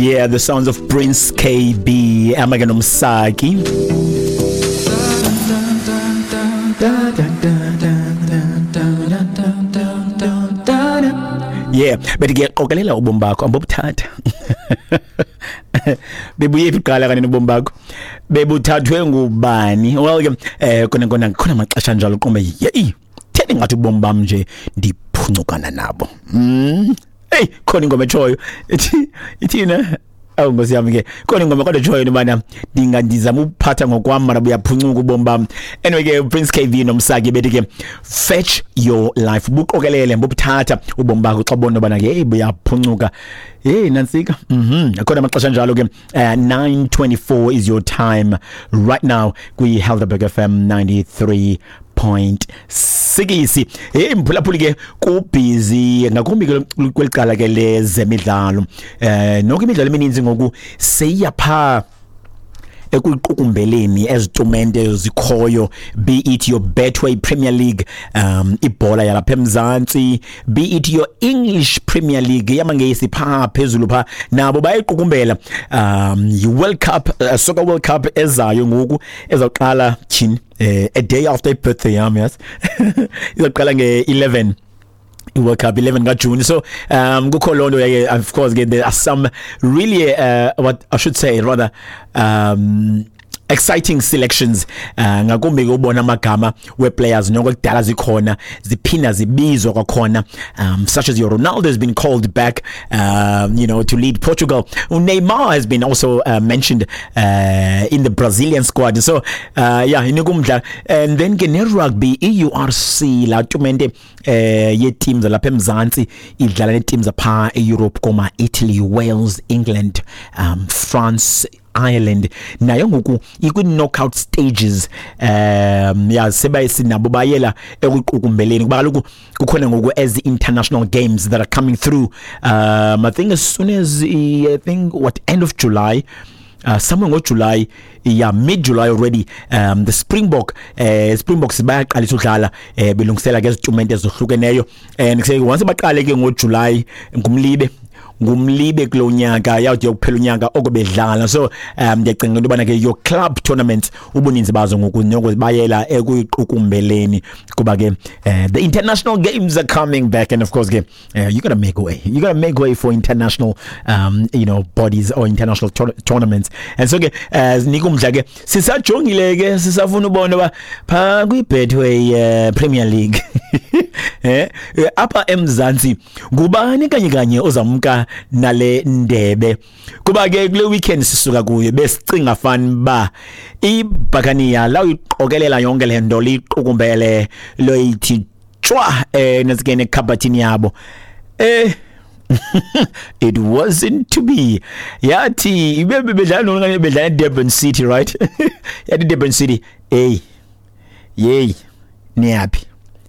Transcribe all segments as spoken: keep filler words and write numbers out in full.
Yeah, the sounds of Prince K B, Amagano Msaki. Yeah, but ngiyaqokelela ubomi bakho ambobuthatha. Bebuye iqala kanini ubomi bakho? Bebuthathwe ngubani? Well ke eh kona kona khona amaxesha njalo uqombe hey, theni ngathi ubomi bam nje ndiphuncukana nabo. Mm. Hey, khona ingoma echoyo. Ithi ithina awu ngosi yami ke khona ingoma kodwa joy nobana ndingandizama ukuphatha ngokwami mara buyaphunyuka ubomi bami. Anyway ke Prince K V nomsaki bethi ke fetch your life buqokelele mbobuthatha ubomi bakho xa ubona bana ke hey buyaphunyuka. Hey nansika mhm akona amaxesha njalo ke uh, nine twenty-four is your time right now kwi Helderberg F M ninety-three point six. Hey mphulaphuli ke ku busy ngakumbi kwelicala ke lezemidlalo eh nonke imidlalo emininzi ngoku seyapha ekuqukumbeleni ezitumente zikhoyo, be it your Betway Premier League um ibhola yalapha eMzantsi, be it your English Premier League yamangesi pha phezulu pha nabo bayiqukumbela um you World Cup uh, Soccer World Cup ezayo ngoku ezaqala chin uh, a day after birthday yami yes izaqala nge eleven World Cup eleven ka June. So um kukholondo yeah, of course get there are some really uh, what I should say rather um exciting selections uh, ngakumbi ubona amagama we players nokudala zikhona ziphinda zibizwa kwakhona um such as your Ronaldo has been called back um you know to lead Portugal. Neymar has been also uh, mentioned uh, in the Brazilian squad. So uh, yeah inikumdla and then ke ne rugby E U R C la tumente eh ye teams lapha eMzantsi idlala ne teams apha eEurope koma Italy, Wales, England, um France, Ireland nayo ngoku ikwi knockout stages um yeah seba sinabo bayela ekuqukumbeleni kuba kaloku kukhona ngoku as international games that are coming through um I think as soon as I think what end of July Uh, somewhere in July, yeah, mid-July already, um, the Springbok, uh, Springboks bayaqalisa udlala eh belungisela ke izitumente ezohlukeneyo and say once baqale ke ngoJuly ngumlibe ngumlibe kulonyaka yawuthi yokuphela unyaka okubedlala. So um ndiyacinga into bana ke your club tournaments ubuninzi bazo ngokunyoko bayela ekuqukumbeleni kuba ke uh, the international games are coming back and of course ke uh, you got to make way you got to make way for international um you know bodies or international to- tournaments and so ke as nikumdla ke sisajongile ke sisafuna ubona ba pha kwi Betway uh, Premier League eh apha eMzantsi ngubani kanye kanye ozamka nale ndebe kuba ke kule weekend sisuka kuyo besicinga fan ba iBuccaneers la uyiqokelela yonke le nto liqukumbele loyithi chwa eh nesikene ekhabathini yabo eh it wasn't to be yathi ibebe bedlala nokanye bedlala Durban City right yathi Durban City hey yey niyapi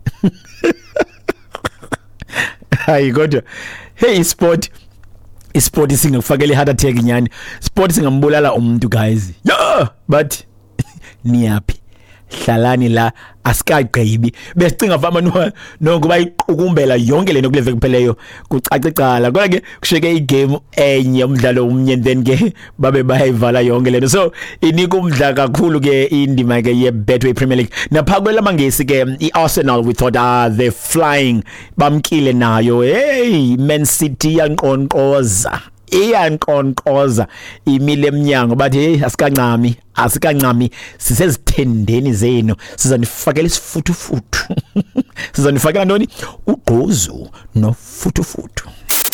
hayi kodwa hey sport isport isingakufakela heart attack nyani sport singambulala umuntu guys yeah but niyapi hlalani la asikagqibi besicinga fama no ngoba iqukumbela yonke lento kuleve kupheleyo kucaca icala kodwa ke kusheke igame enye umdlalo umnye then ke babe bayivala yonke lento so inika umdla kakhulu ke indima ke ye Betway Premier League napha kwela mangesi ke iArsenal we thought ah they flying bamkile nayo hey Man City yanqonqoza iyanqonqoza imile eminyango bathi hey asikancami asikancami sisezithendeni zenu sizanifakela isifuthufutu sizanifakela ntoni ugqozu nofuthufutu.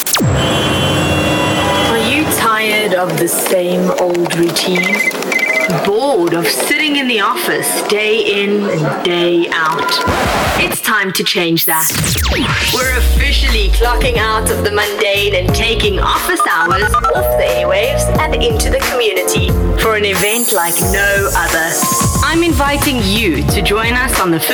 Are you tired of the same old routine? Bored of sitting in the office day in and day out? It's time to change that. We're officially clocking out of the mundane and taking office hours off the airwaves and into the community for an event like no other. I'm inviting you to join us on the